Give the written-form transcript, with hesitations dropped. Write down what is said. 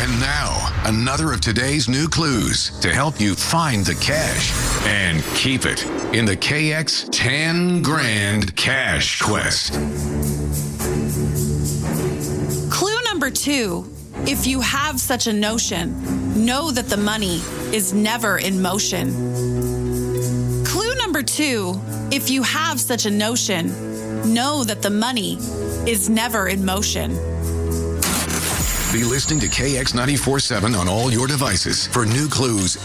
And now, another of today's new clues to help you find the cash and keep it in the KX 10 Grand Cash Quest. Clue number 2. If you have such a notion, know that the money is never in motion. Clue number 2. If you have such a notion, know that the money is never in motion. Be listening to KX 94.7 on all your devices for new clues